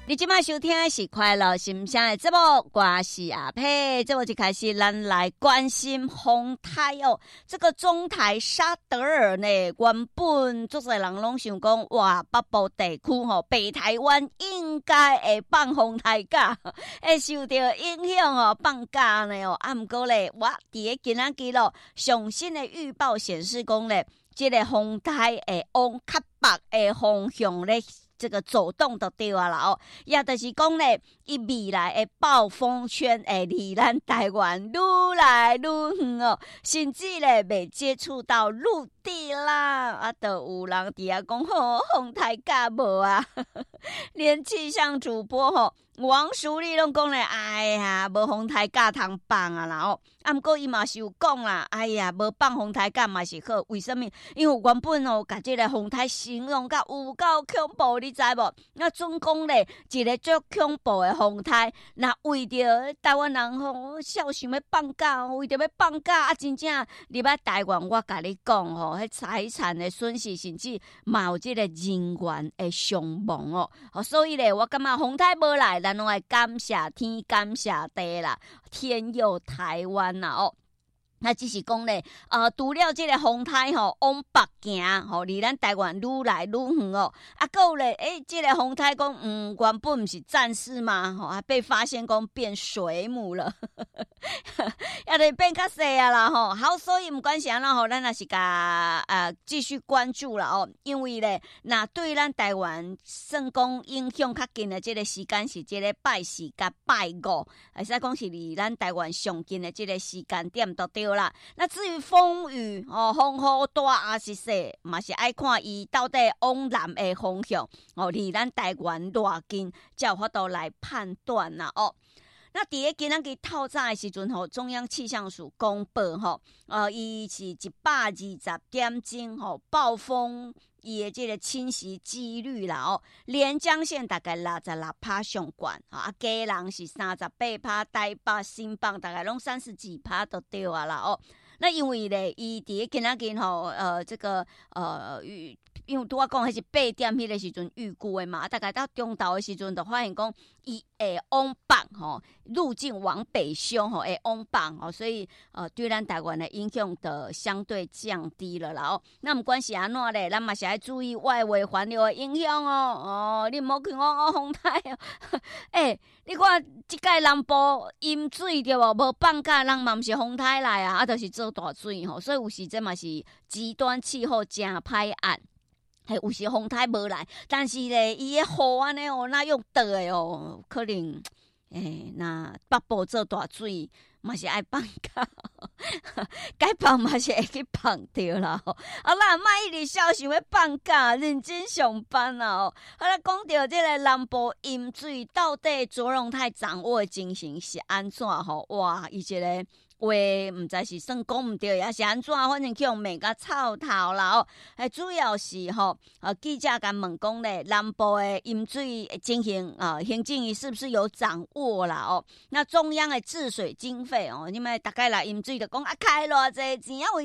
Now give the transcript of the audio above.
你今麦收听的是快乐心声的节目，我是阿佩。这我就开始，咱来关心风台哦。这个中台沙德尔呢，原本足侪人拢想讲，哇，北部地区吼，北台湾应该会放风台假，会受到影响哦，放假呢哦。啊，不过咧，我伫个今仔日咯，上新的预报显示讲咧，这个风台会往较北的方向咧。这个走动就对啊啦哦，也就是讲咧，伊未来的暴风圈会离咱台湾愈来愈远哦，甚至咧未接触到陆地啦，啊，都有人伫遐讲吼，风台假无啊，连气象主播吼王淑丽拢讲咧，哎呀，无风台假通放啊啦哦，啊，不过伊嘛是有讲啦，哎呀，无放风台假嘛是好，为什么？因为原本哦，甲这个风台形容甲有够恐怖，你知无？那总讲咧，一个足恐怖的风台，那为着台湾人吼，笑想要放假，为着要放假啊，真正入来台湾，我甲你讲吼，迄财产的损失，甚至嘛有这个人员的伤亡哦。所以咧，我感觉风台无来，咱拢爱感谢天，感谢地啦，天佑台湾啦哦。那只是讲咧，除了这个风台吼往北行吼，离咱台湾愈来愈远哦。啊，还有咧，这个风台讲，原本不是战士吗？吼，还被发现讲变水母了，也得变较细啊啦吼。好，所以不管是安怎吼，咱也是继续关注啦哦。因为咧，那对咱台湾算讲影响较近的这个时间是这个拜四甲拜五，会使讲是离咱台湾上近的这个时间点都对。那至于风雨哦，风雨大还是小，嘛是爱看伊到底往南的方向哦，离咱台湾偌近，才有法度来判断啦哦。那伫个今仔日透早的时阵吼，中央气象署公布吼，伊是120点钟吼，暴风伊的这个侵袭几率啦哦，连江县大概66%上悬啊，基隆是38%，台北、新北大概拢30几%都对啊啦哦。那因为咧，伊伫个今仔日吼，这个因为拄我讲迄是8点迄个时阵预估的嘛，大概到中昼的时阵就发现讲伊会往北吼，路径往北修吼，会往北吼，所以对咱台湾的影响就相对降低了啦哦。那不管是安怎咧，咱嘛是要注意外围环流的影响哦。你唔好去讲风台哦，你看即届南部淹水对无？无放假人嘛毋是风台来啊，就是做大水吼，所以有时这嘛是极端气候真歹按。有时风台无来，但是咧，伊个雨安尼哦，那用倒的哦，可能那北部做大水嘛是爱放假，该放嘛是会去放掉啦。好啦，莫一直笑想要放假，认真上班啦哦。好啦，讲到这个南部淹水，到底卓荣泰掌握的情形是安怎吼？哇，伊一个。话唔知是算讲唔对，也是安怎，反正去用骂甲臭头啦哦。主要是吼，记者甲问讲咧，南部的淹水情形行政院是不是有掌握啦哦？那中央的治水经费哦，你们大概来淹水就讲开偌济钱啊？